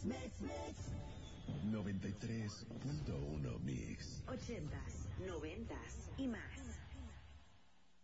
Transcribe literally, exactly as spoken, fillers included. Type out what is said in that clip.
Mix, mix. noventa y tres punto uno Mix. Ochentas, noventas y más.